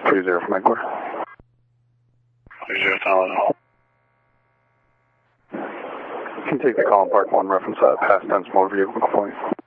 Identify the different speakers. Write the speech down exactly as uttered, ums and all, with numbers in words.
Speaker 1: three zero from Eckler.
Speaker 2: three zero solid.
Speaker 1: You can take the call in Park one reference uh, past tense motor vehicle point.